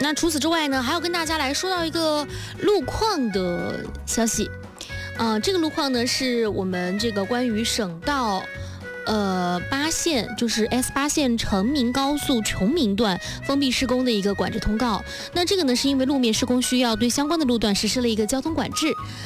那除此之外呢，还要跟大家来说到一个路况的消息。这个路况呢是我们这个关于省道8线，就是 S8线成名高速崇明段封闭施工的一个管制通告。那这个呢是因为路面施工需要，对相关的路段实施了一个交通管制。